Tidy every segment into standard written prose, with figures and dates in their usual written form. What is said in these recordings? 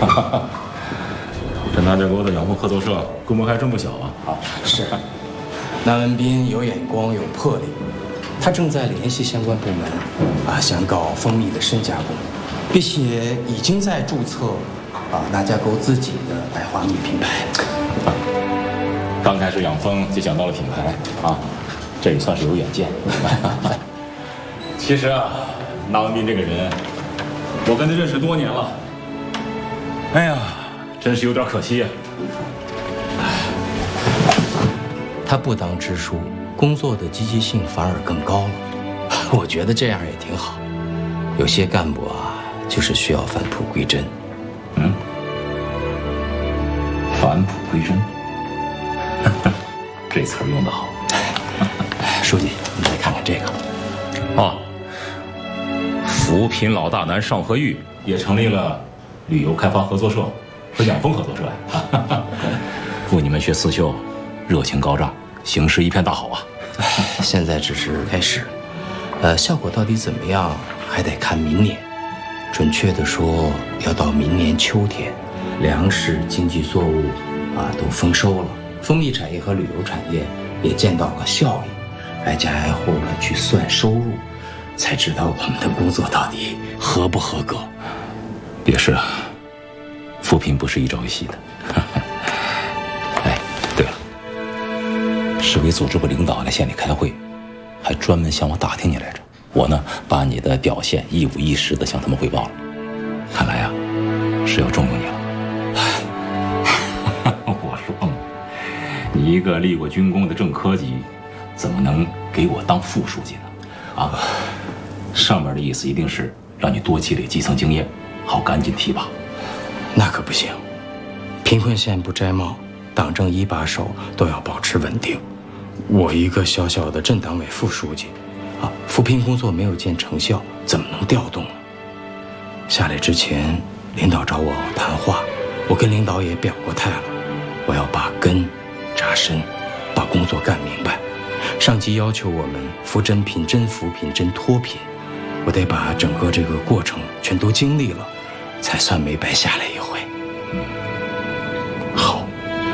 这南家沟的养蜂合作社规模还真不小啊！ 是，南文斌有眼光有魄力，他正在联系相关部门想搞蜂蜜的深加工，并且已经在注册南家沟自己的百花蜜品牌。 刚开始养蜂就想到了品牌啊，这也算是有远见。其实啊，南文斌这个人，我跟他认识多年了。哎呀，真是有点可惜啊。 他不当支书，工作的积极性反而更高了。我觉得这样也挺好。有些干部就是需要返璞归真。 返璞归真，这词儿用得好。 书记，你再看看这个。 扶贫老大难上河峪也成立了旅游开发合作社和养蜂合作社呀。祝你们学刺绣热情高涨，形势一片大好啊！ 现在只是开始，效果到底怎么样，还得看明年。准确的说，要到明年秋天，粮食、经济作物都丰收了，蜂蜜产业和旅游产业也见到了效益，挨家挨户的去算收入，才知道我们的工作到底合不合格。 也是啊，扶贫不是一朝一夕的。哎，对了，市委组织部领导来县里开会，还专门向我打听你来着。我呢，把你的表现一五一十的向他们汇报了。看来啊，是要重用你了。我说嘛，你一个立过军功的正科级，怎么能给我当副书记呢？啊，上面的意思一定是让你多积累基层经验，好赶紧提拔。 那可不行，贫困县不摘帽，党政一把手都要保持稳定。我一个小小的镇党委副书记，扶贫工作没有见成效，怎么能调动呢？下来之前，领导找我谈话，我跟领导也表过态了，我要把根扎深，把工作干明白。上级要求我们扶真贫、真扶贫、真脱贫，我得把整个这个过程全都经历了，才算没白下来一回。 好，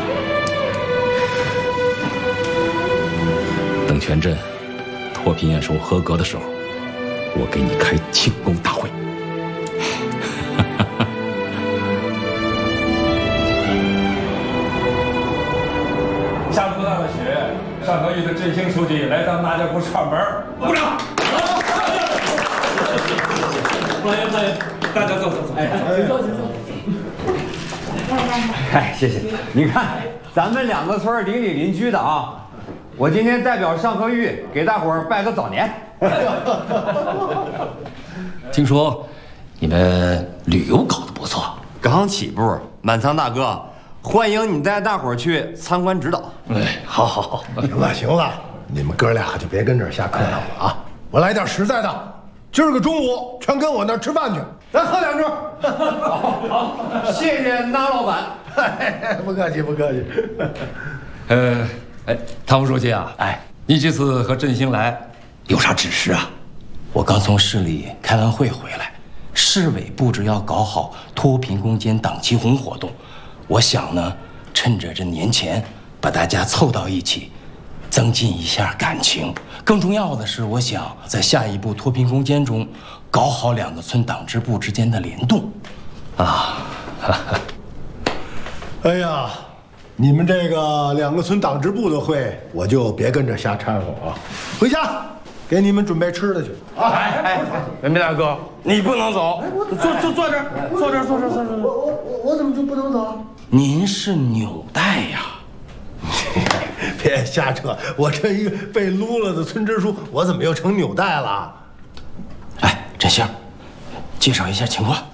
等全镇脱贫验收合格的时候，我给你开庆功大会。 下不大的雪，上河峪的振兴书记来咱大家沟串门，鼓掌！欢迎欢迎，大家坐坐坐，请坐请坐。 哎，谢谢。你看，咱们两个村邻里邻居的啊，我今天代表上河峪给大伙儿拜个早年。 听说你们旅游搞得不错， 刚起步，满仓大哥，欢迎你带大伙儿去参观指导。 哎，好好好， 行了行了，你们哥俩就别跟这儿瞎客套了啊！我来点实在的，今儿个中午全跟我那儿吃饭去，咱喝两盅。 好，谢谢那老板。 不客气不客气。 汤副书记啊，你这次和振兴来有啥指示啊？我刚从市里开完会回来，市委布置要搞好脱贫攻坚党旗红活动，我想呢，趁着这年前把大家凑到一起，增进一下感情。更重要的是，我想在下一步脱贫攻坚中，搞好两个村党支部之间的联动。 哎呀，你们这个两个村党支部的会，我就别跟着瞎掺和啊！回家给你们准备吃的去啊！ 文斌大哥，你不能走，坐这儿，坐这儿。 我怎么就不能走？ 您是纽带呀。 别瞎扯！我这一个被撸了的村支书，我怎么又成纽带了？ 振兴，介绍一下情况。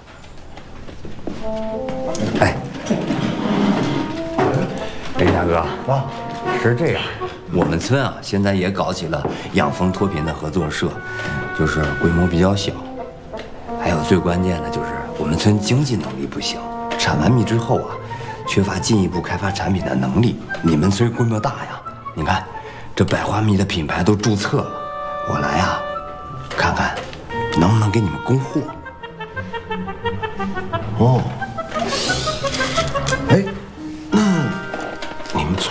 林大哥啊，是这样，我们村啊现在也搞起了养蜂脱贫的合作社，就是规模比较小，还有最关键的就是我们村经济能力不行，产完蜜之后啊，缺乏进一步开发产品的能力。你们村规模大呀，你看这百花蜜的品牌都注册了，我来啊，看看能不能给你们供货。 哦，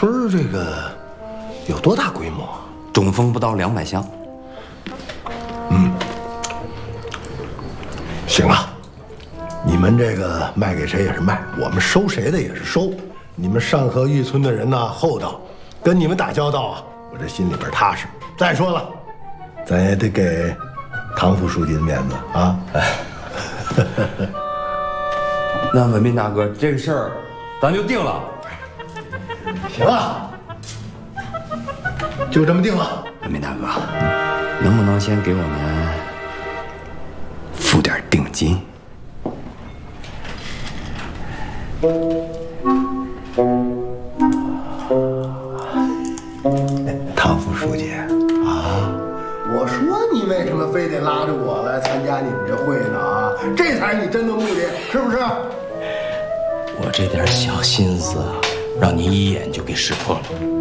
村这个有多大规模？ 总峰不到200箱。 行啊，你们这个卖给谁也是卖，我们收谁的也是收。你们上河峪村的人呢厚道，跟你们打交道啊，我这心里边踏实。再说了，咱也得给唐副书记的面子啊。 那文斌大哥，这个事儿咱就定了。 行啊，就这么定了。 文斌大哥，能不能先给我们付点定金？唐副书记啊， 我说你为什么非得拉着我来参加你们这会呢？啊，这才是你真的目的，是不是？ 我这点小心思啊，让您一眼就给识破了。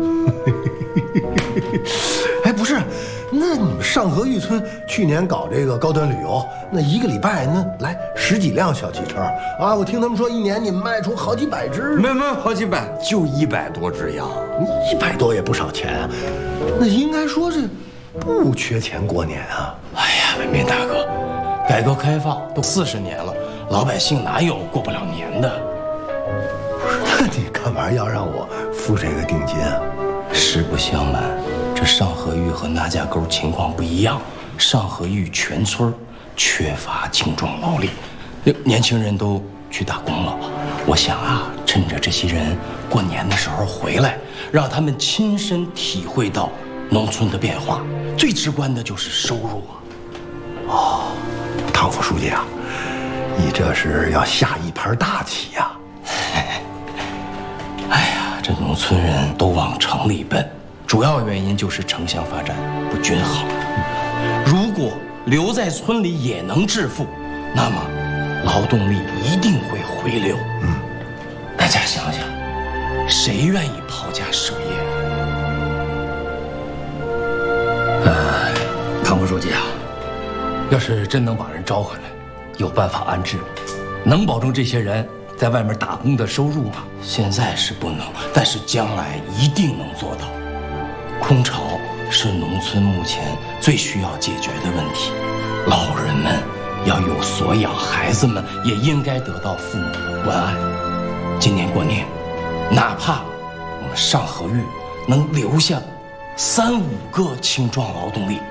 哎，不是，那你们上河峪村去年搞这个高端旅游，那一个礼拜那来10几辆小汽车啊！我听他们说，一年你们卖出好几百只。 没有好几百，就100多只羊。 你100多也不少钱啊，那应该说这不缺钱过年啊。 哎呀，文斌大哥，改革开放都40年了，老百姓哪有过不了年的？ 那你干嘛要让我付这个定金啊？ 实不相瞒，这上河峪和纳家沟情况不一样，上河峪全村缺乏青壮劳力，年轻人都去打工了。我想啊，趁着这些人过年的时候回来，让他们亲身体会到农村的变化，最直观的就是收入啊。 哦，唐副书记啊，你这是要下一盘大棋呀！ 哎呀，这农村人都往城里奔，主要原因就是城乡发展不均衡。如果留在村里也能致富，那么劳动力一定会回流。大家想想，谁愿意抛家舍业？ 唐副书记啊，要是真能把人招回来，有办法安置吗？能保证这些人在外面打工的收入吗？ 现在是不能，但是将来一定能做到。空巢是农村目前最需要解决的问题，老人们要有所养，孩子们也应该得到父母的关爱。今年过年，哪怕我们上河峪能留下3、5个青壮劳动力，